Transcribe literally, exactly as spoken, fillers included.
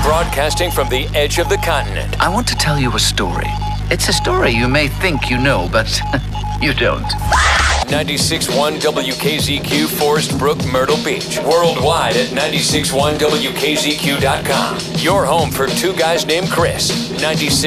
Broadcasting from the edge of the continent. I want to tell you a story. It's a story you may think you know, but you don't. ninety-six point one W K Z Q, Forest Brook, Myrtle Beach. Worldwide at ninety-six point one W K Z Q dot com. Your home for two guys named Chris. ninety-six